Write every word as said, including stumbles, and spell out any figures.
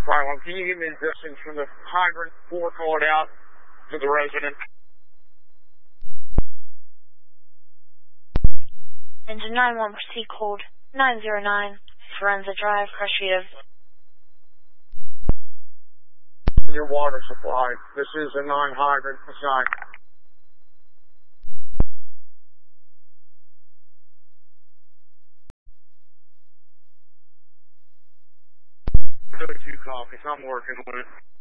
Problem, can you give me the distance from the hydrant before call it out to the resident? Engine nine one, proceed code nine zero nine, Forenza Drive, Crescita. Your water supply. This is a non-hydrant design. Go to coffee. I'm working on it.